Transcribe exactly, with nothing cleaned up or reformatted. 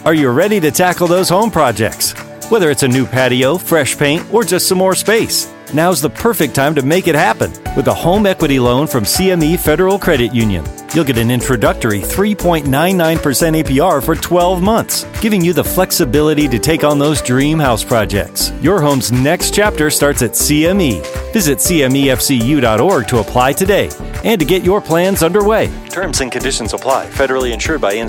Are you ready to tackle those home projects? Whether it's a new patio, fresh paint, or just some more space, now's the perfect time to make it happen with a home equity loan from C M E Federal Credit Union. You'll get an introductory three point nine nine percent A P R for twelve months, giving you the flexibility to take on those dream house projects. Your home's next chapter starts at C M E. Visit C M E F C U dot org to apply today and to get your plans underway. Terms and conditions apply. Federally insured by N